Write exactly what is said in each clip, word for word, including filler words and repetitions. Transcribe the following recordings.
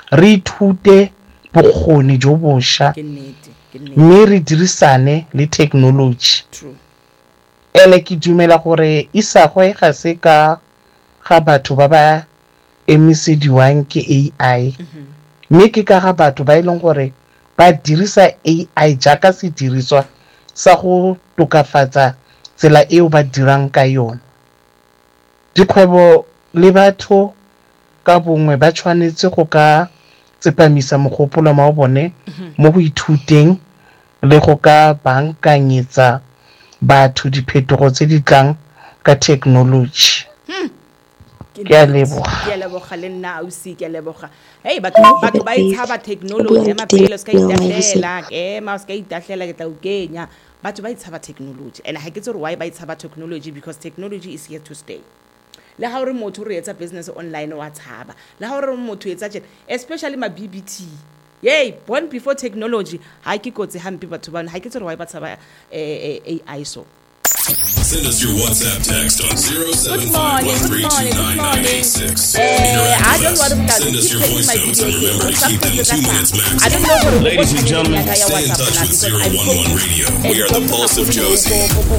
re ithute bokgoni jo bošwa mme re dirisane le technology. Ene ke dumela gore isagwe ga se ka ga batho ba ba emisediwang ke A I mme ke ka ga batho ba e leng gore ba dirisa A I jaaka sediriswa sa go tokafatsa tsela eo ba dirang ka yone. Dikgwebo le batho ka bongwe ba tshwanetse go ka tsepamisa mogopolo wa bone mo go ithuteng le go ka bankanyetsa batho diphetogo tse di tlang ka technology. Ke a leboga. Ke a leboga le nna ausi ke a leboga. Hey batho batho ba itshaba technology ema pele ska itahlela ke ma ska itahlela ke tla o kenya batho ba itshaba technology and ha ke tsore why ba itshaba technology because technology is here to stay. Le ha o re motho re etsa business online wa tshaba le ha o re motho etsa tjena especially ma B B T yay born before technology ha ke kotse hampe batho bana ha ke tsore why ba tshaba A I so. Send us your WhatsApp text on zero seven five one three two nine nine eight six. Send us your voice notes and remember to keep them two minutes max. Ladies and gentlemen, stay in touch with zero one one Radio. We are the Pulse of Josie.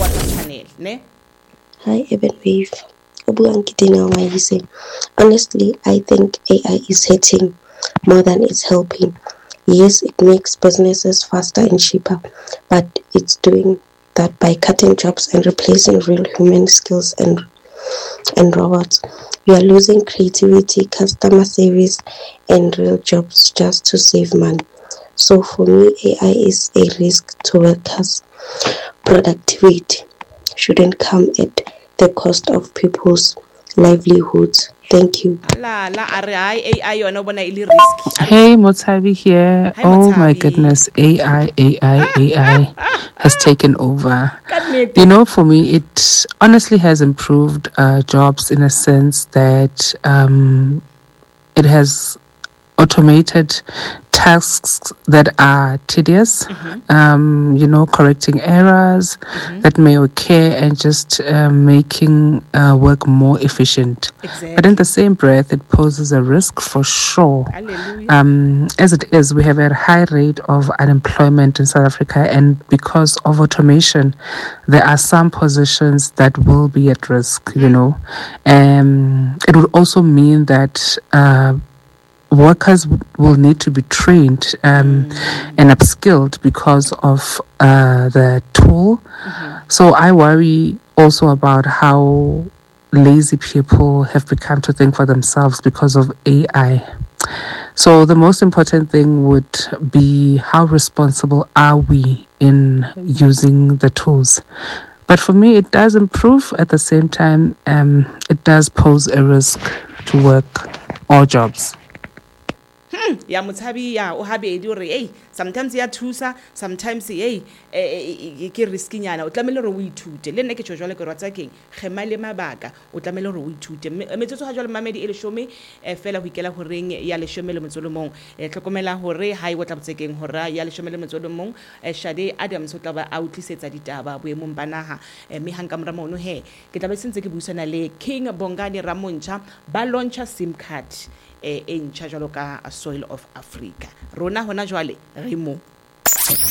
Hi, Eben Wave. Honestly, I think A I is hurting more than it's helping. Yes, it makes businesses faster and cheaper, but it's doing that by cutting jobs and replacing real human skills and and robots. We are losing creativity, customer service, and real jobs just to save money. So for me, A I is a risk to workers' productivity. Shouldn't come at the cost of people's livelihoods. Thank you. Hey, Motsabi here. Hi, oh Motsabi. My goodness, A I, A I, A I has taken over. You know, for me, it honestly has improved uh, jobs in a sense that um, it has automated tasks that are tedious, mm-hmm. um, you know, correcting errors mm-hmm. that may occur and just uh, making uh, work more efficient. Exactly. But in the same breath, it poses a risk for sure. Um, as it is, we have a high rate of unemployment in South Africa, and because of automation, there are some positions that will be at risk, you know. Um, it would also mean that uh, workers will need to be trained um, mm. and upskilled because of uh, the tool. Mm-hmm. So I worry also about how lazy people have become to think for themselves because of A I. So the most important thing would be how responsible are we in using the tools. But for me, it does improve. At the same time, um, it does pose a risk to work or jobs. Hmm, ya Motsabi ya o habedi o re hey sometimes ya thusa sometimes hey e ke risky nyana o tlamele re o ithute le nne ke tshojwa le ke rwatsa keng gema le mabaka o tlamele re o ithute metsetso ga jwale mamedi e le shome fela ho ikela ho reng ya le shome le metsolo mong e tlhokomela hore ha e go tlabotsekeng hora ya le shome le metsolo mong Shade Adams o tla ba a utlisetsa ditaba boemong banaha me hanga mra mono he ke tla be sentse ke buisana le King Bongani Ramontsha ba launcha sim card e ntšha jalo ka Soil of Africa rona hona jwale re mo